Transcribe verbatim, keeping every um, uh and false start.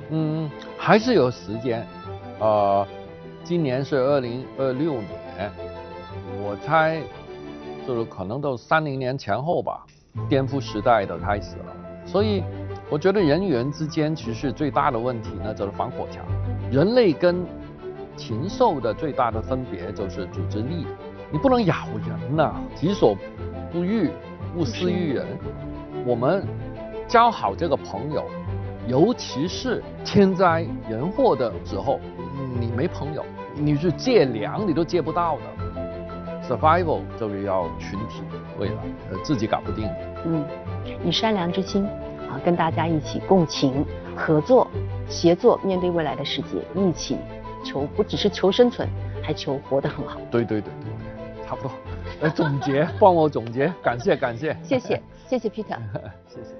嗯，还是有时间。呃，今年是二零二六年，我猜就是可能都三零年前后吧，颠覆时代的开始了。所以我觉得人与人之间其实最大的问题呢，就是防火墙。人类跟禽兽的最大的分别就是组织力，你不能咬人呐、啊，己所不欲，勿施于人。我们交好这个朋友，尤其是天灾人祸的时候，你没朋友，你去借粮你都借不到的。Survival 就是要群体，未来呃自己搞不定的。 嗯，以善良之心啊，跟大家一起共情、合作、协作，面对未来的世界，一起求不只是求生存，还求活得很好。 对对对对对，差不多。来总结，帮我总结，感谢感谢。 谢谢谢谢 Peter， 谢谢。